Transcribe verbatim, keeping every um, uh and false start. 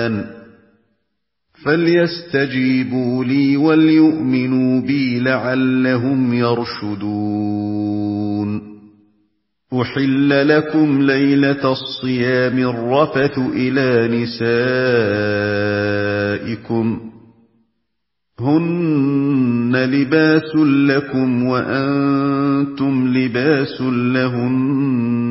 الْأَذَانَ فَلْيَسْتَجِيبُوا لِي وَلْيُؤْمِنُوا بِي لَعَلَّهُمْ يَرْشُدُونَ أُحِلَّ لَكُمْ لَيْلَةَ الصِّيَامِ الرَّفَثُ إِلَىٰ نِسَائِكُمْ هُنَّ لِبَاسٌ لَّكُمْ وَأَنتُمْ لِبَاسٌ لَّهُنَّ